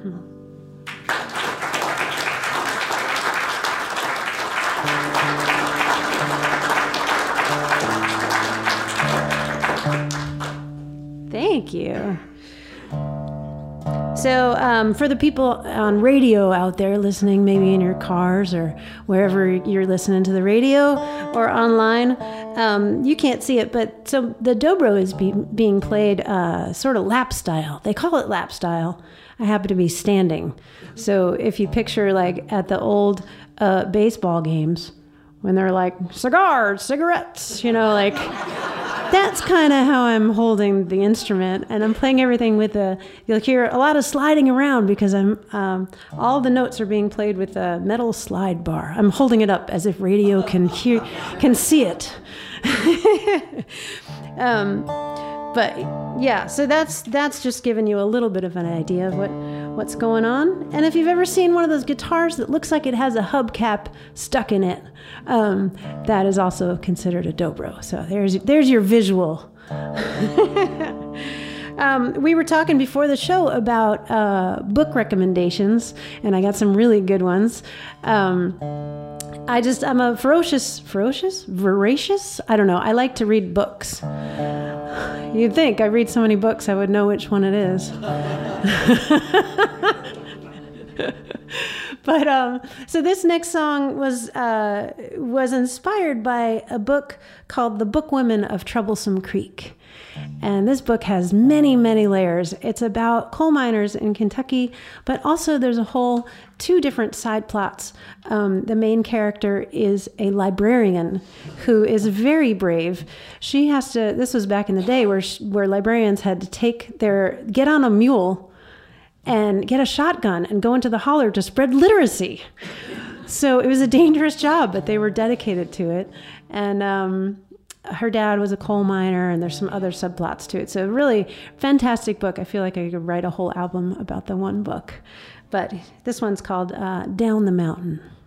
Thank you. So for the people on radio out there listening, maybe in your cars or wherever you're listening to the radio or online, you can't see it, but so the dobro is being played sort of lap style. They call it lap style. I happen to be standing. So if you picture like at the old baseball games when they're like, cigars, cigarettes, like... That's kind of how I'm holding the instrument, and I'm playing everything with you'll hear a lot of sliding around because all the notes are being played with a metal slide bar. I'm holding it up as if radio can see it. But yeah, so that's just giving you a little bit of an idea of what's going on. And if you've ever seen one of those guitars that looks like it has a hubcap stuck in it, that is also considered a dobro. So there's your visual. We were talking before the show about book recommendations, and I got some really good ones. I'm a voracious? I don't know. I like to read books. You'd think I read so many books I would know which one it is. But so this next song was inspired by a book called The Bookwomen of Troublesome Creek. And this book has many, many layers. It's about coal miners in Kentucky, but also there's a whole 2 different side plots. The main character is a librarian who is very brave. She has to, this was back in the day where librarians had to get on a mule and get a shotgun and go into the holler to spread literacy. So it was a dangerous job, but they were dedicated to it. And her dad was a coal miner, and there's some other subplots to it. So really fantastic book. I feel like I could write a whole album about the one book. But this one's called Down the Mountain.